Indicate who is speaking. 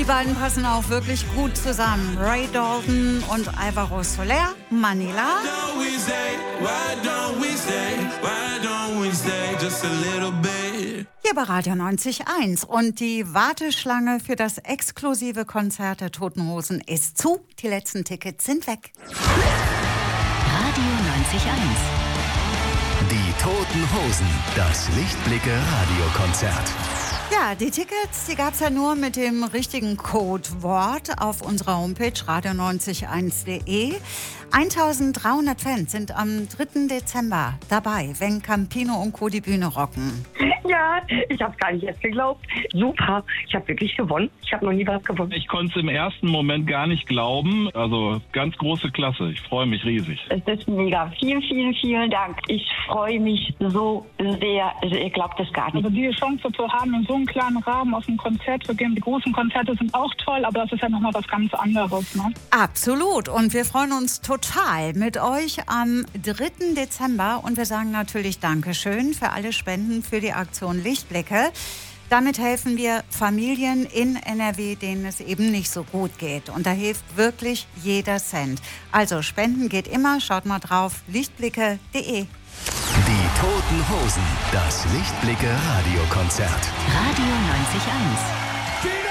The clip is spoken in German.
Speaker 1: Die beiden passen auch wirklich gut zusammen. Ray Dalton und Alvaro Soler, Manila. Hier bei Radio 90.1. Und die Warteschlange für das exklusive Konzert der Toten Hosen ist zu. Die letzten Tickets sind weg.
Speaker 2: Radio 90.1.
Speaker 3: Die Toten Hosen, das Lichtblicke-Radiokonzert.
Speaker 1: Ja, die Tickets, die gab es ja nur mit dem richtigen Codewort auf unserer Homepage radio901.de. 1300 Fans sind am 3. Dezember dabei, wenn Campino und Co. die Bühne rocken.
Speaker 4: Ja, ich habe gar nicht erst geglaubt. Super, ich habe wirklich gewonnen. Ich habe noch nie was gewonnen.
Speaker 5: Ich konnte es im ersten Moment gar nicht glauben. Also ganz große Klasse. Ich freue mich riesig.
Speaker 4: Es ist mega. Vielen Dank. Ich freue mich so sehr. Also ihr glaubt es gar nicht.
Speaker 6: Also die Chance zu haben, in so einem kleinen Rahmen auf ein Konzert zu gehen. Die großen Konzerte sind auch toll, aber das ist ja nochmal was ganz anderes. Ne?
Speaker 1: Absolut. Und wir freuen uns total mit euch am 3. Dezember. Und wir sagen natürlich Dankeschön für alle Spenden für die Aktion Lichtblicke. Damit helfen wir Familien in NRW, denen es eben nicht so gut geht. Und da hilft wirklich jeder Cent. Also Spenden geht immer. Schaut mal drauf, lichtblicke.de.
Speaker 3: Die Toten Hosen, das Lichtblicke-Radiokonzert.
Speaker 2: Radio 90.1.